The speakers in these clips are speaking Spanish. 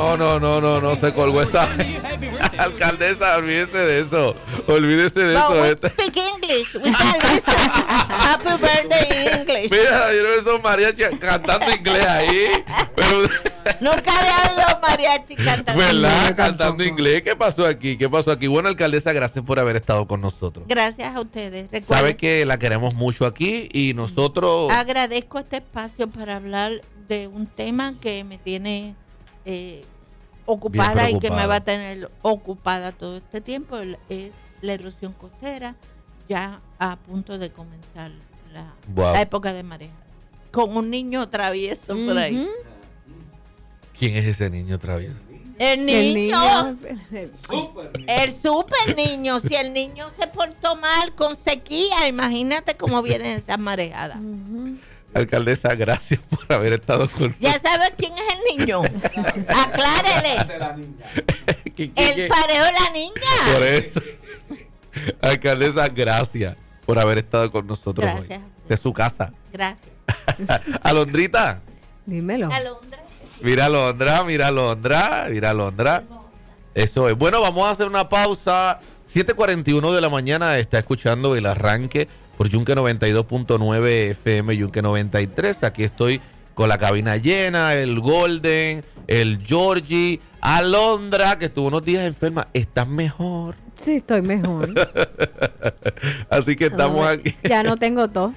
No, se colgó esa alcaldesa, olvídese de eso. We speak English. We can listen. Happy birthday English. Mira, yo no veo esos mariachis cantando inglés ahí. Pero nunca había oído mariachi cantando. ¿Verdad? Cantando inglés. ¿Qué pasó aquí? Bueno, alcaldesa, gracias por haber estado con nosotros. Gracias a ustedes. Recuerden, sabe que la queremos mucho aquí y nosotros... Agradezco este espacio para hablar de un tema que me tiene ocupada y que me va a tener ocupada todo este tiempo. Es la erosión costera, ya a punto de comenzar la época de marea. Con un niño travieso por ahí. ¿Quién es ese niño travieso? El niño. El super niño. Si el niño se portó mal con sequía, imagínate cómo vienen esas marejadas. Alcaldesa, gracias por haber estado con nosotros. ¿Ya sabes quién es el niño? Aclárele. El parejo de la niña. Por eso. Alcaldesa, gracias por haber estado con nosotros gracias. Hoy. De su casa. Gracias. Alondrita. Dímelo. Mira Alondra. Eso es. Bueno, vamos a hacer una pausa. 7:41 de la mañana está escuchando el arranque por Yunque 92.9 FM, Yunque 93. Aquí estoy con la cabina llena, el Golden, el Georgie, Alondra, que estuvo unos días enferma. ¿Estás mejor? Sí, estoy mejor. Así que estamos aquí. Ya no tengo tos.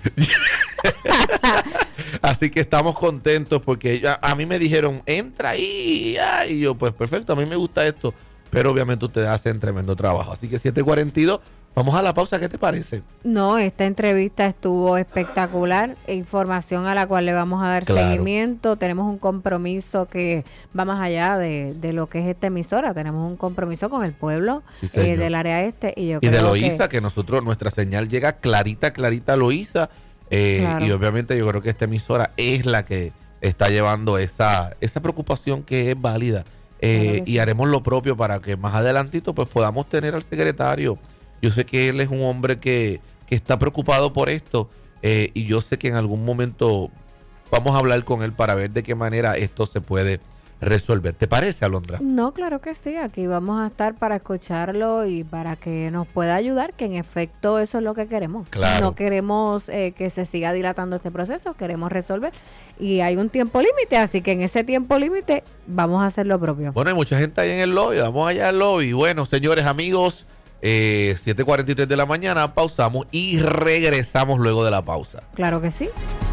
Así que estamos contentos porque a mí me dijeron, entra ahí. Y yo, pues perfecto, a mí me gusta esto. Pero obviamente ustedes hacen tremendo trabajo. Así que 7:42, vamos a la pausa. ¿Qué te parece? No, esta entrevista estuvo espectacular. Información a la cual le vamos a dar seguimiento. Tenemos un compromiso que va más allá de lo que es esta emisora. Tenemos un compromiso con el pueblo del área este. Y de Loíza, que nosotros, nuestra señal llega clarita a Loíza. Claro. Y obviamente yo creo que esta emisora es la que está llevando esa preocupación que es válida. Claro y haremos lo propio para que más adelantito pues podamos tener al secretario. Yo sé que él es un hombre que está preocupado por esto y yo sé que en algún momento vamos a hablar con él para ver de qué manera esto se puede resolver. ¿Te parece, Alondra? No, claro que sí. Aquí vamos a estar para escucharlo y para que nos pueda ayudar, que en efecto eso es lo que queremos. Claro. No queremos que se siga dilatando este proceso, queremos resolver. Y hay un tiempo límite, así que en ese tiempo límite vamos a hacer lo propio. Bueno, hay mucha gente ahí en el lobby, vamos allá al lobby. Bueno, señores, amigos, 7:43 de la mañana, pausamos y regresamos luego de la pausa. Claro que sí.